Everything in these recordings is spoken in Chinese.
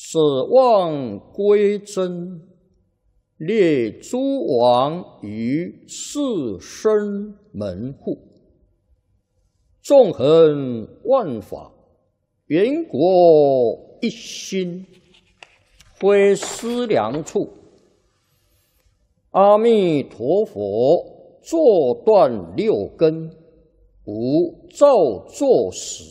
舍望归真，列诸王于士绅门户，纵横万法，原国一心，非思量处。阿弥陀佛，坐断六根，无造作始。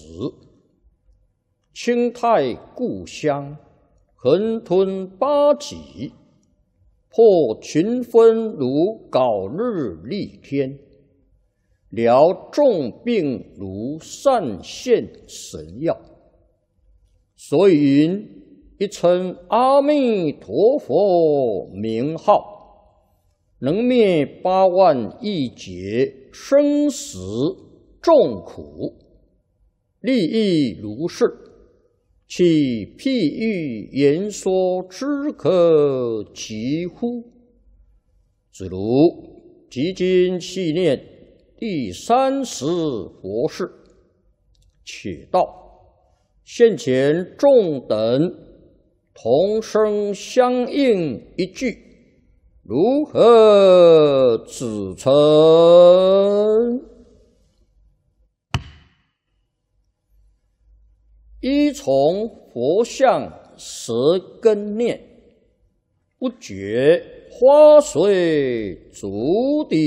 清泰故乡，横吞八极，破群分如槁日丽天，疗众病如散现神药。所以云：一称阿弥陀佛名号，能灭8万亿劫生死众苦，利益如是，其譬喻言说之可及乎？子如即今细念第30佛事，且道现前众等同声相应一句，如何指称？依从佛像舌根念，不觉花随足底。